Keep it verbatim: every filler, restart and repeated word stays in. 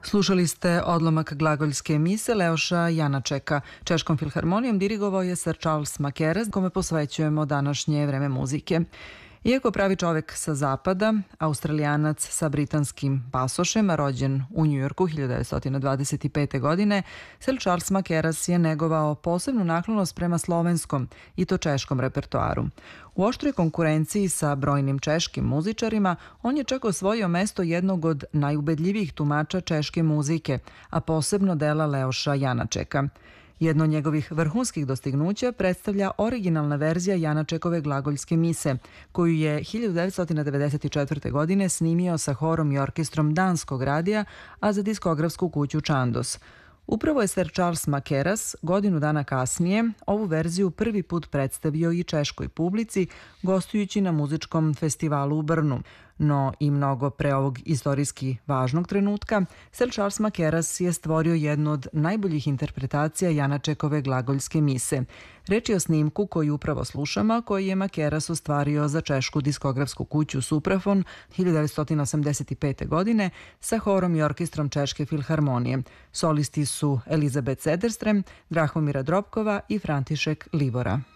Slušali ste odlomak glagoljske mise Leoša Janačeka. Češkom filharmonijom dirigovao je Sir Charles Mackerras, kome posvećujemo današnje vreme muzike. Iako pravi čovek sa zapada, Australijanac sa britanskim pasošem, rođen u Njujorku hiljadu devetsto dvadeset pete. godine, Sir Charles Mackerras je negovao posebnu naklonost prema slovenskom i to češkom repertoaru. U oštroj konkurenciji sa brojnim češkim muzičarima, on je čak osvojio mesto jednog od najubedljivijih tumača češke muzike, a posebno dela Leoša Janačeka. Jedno od njegovih vrhunskih dostignuća predstavlja originalna verzija Janačekove glagoljske mise, koju je hiljadu devetsto devedeset četvrte. godine snimio sa horom i orkestrom danskog radija, a za diskografsku kuću Chandos. Upravo je Sir Charles Mackerras godinu dana kasnije ovu verziju prvi put predstavio i češkoj publici, gostujući na muzičkom festivalu u Brnu. No i mnogo pre ovog istorijski važnog trenutka, Sir Charles Mackerras je stvorio jednu od najboljih interpretacija Janačekove glagoljske mise. Reč je o snimku koju upravo slušamo, koji je Mackerras ostvario za češku diskografsku kuću Suprafon hiljadu devetsto osamdeset pete. godine sa horom i orkestrom Češke filharmonije. Solisti su Elizabeth Cederström, Drahomira Dropkova i František Livora.